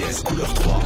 RTS couleur 3.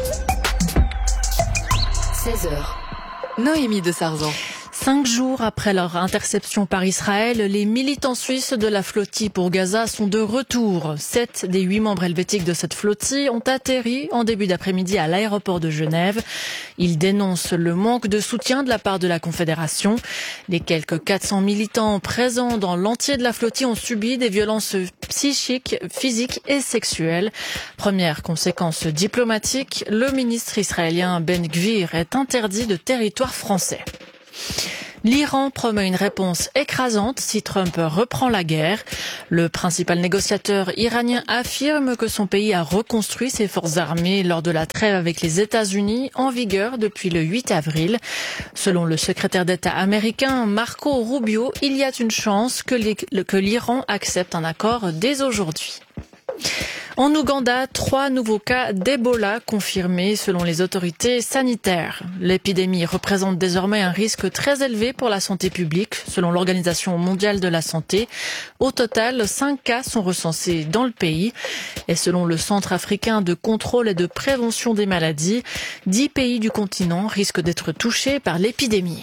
16h. Noémie de Sarzan. 5 jours après leur interception par Israël, les militants suisses de la flottille pour Gaza sont de retour. 7 des 8 membres helvétiques de cette flottille ont atterri en début d'après-midi à l'aéroport de Genève. Ils dénoncent le manque de soutien de la part de la Confédération. Les quelques 400 militants présents dans l'entier de la flottille ont subi des violences psychiques, physiques et sexuelles. Première conséquence diplomatique, le ministre israélien Ben Gvir est interdit de territoire français. L'Iran promet une réponse écrasante si Trump reprend la guerre. Le principal négociateur iranien affirme que son pays a reconstruit ses forces armées lors de la trêve avec les États-Unis en vigueur depuis le 8 avril. Selon le secrétaire d'État américain Marco Rubio, il y a une chance que l'Iran accepte un accord dès aujourd'hui. En Ouganda, 3 nouveaux cas d'Ebola confirmés selon les autorités sanitaires. L'épidémie représente désormais un risque très élevé pour la santé publique, selon l'Organisation mondiale de la santé. Au total, 5 cas sont recensés dans le pays. Et selon le Centre africain de contrôle et de prévention des maladies, 10 pays du continent risquent d'être touchés par l'épidémie.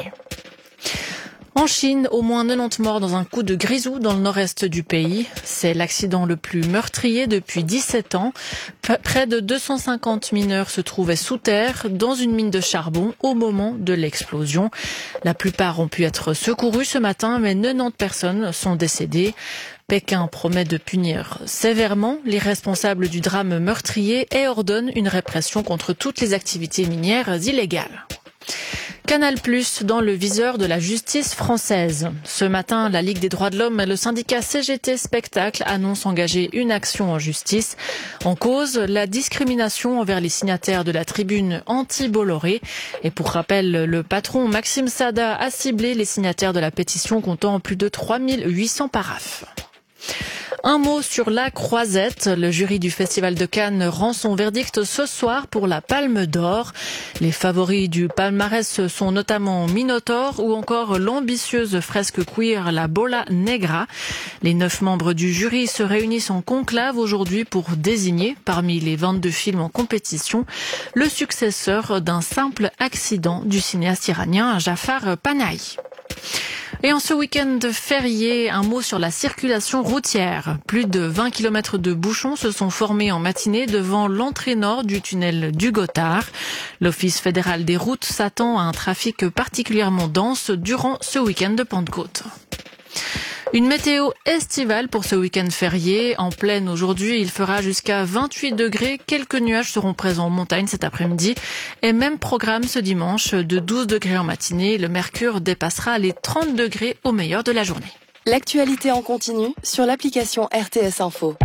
En Chine, au moins 90 morts dans un coup de grisou dans le nord-est du pays. C'est l'accident le plus meurtrier depuis 17 ans. Près de 250 mineurs se trouvaient sous terre dans une mine de charbon au moment de l'explosion. La plupart ont pu être secourus ce matin, mais 90 personnes sont décédées. Pékin promet de punir sévèrement les responsables du drame meurtrier et ordonne une répression contre toutes les activités minières illégales. Canal+ dans le viseur de la justice française. Ce matin, la Ligue des droits de l'homme et le syndicat CGT Spectacle annoncent engager une action en justice. En cause, la discrimination envers les signataires de la tribune anti-Bolloré. Et pour rappel, le patron Maxime Sada a ciblé les signataires de la pétition comptant plus de 3800 paraphes. Un mot sur la Croisette. Le jury du Festival de Cannes rend son verdict ce soir pour la Palme d'Or. Les favoris du palmarès sont notamment Minotaur ou encore l'ambitieuse fresque queer La Bola Negra. Les 9 membres du jury se réunissent en conclave aujourd'hui pour désigner, parmi les 22 films en compétition, le successeur d'un simple accident du cinéaste iranien Jafar Panahi. Et en ce week-end férié, un mot sur la circulation routière. Plus de 20 km de bouchons se sont formés en matinée devant l'entrée nord du tunnel du Gothard. L'Office fédéral des routes s'attend à un trafic particulièrement dense durant ce week-end de Pentecôte. Une météo estivale pour ce week-end férié. En pleine aujourd'hui, il fera jusqu'à 28 degrés. Quelques nuages seront présents en montagne cet après-midi. Et même programme ce dimanche de 12 degrés en matinée. Le mercure dépassera les 30 degrés au meilleur de la journée. L'actualité en continu sur l'application RTS Info.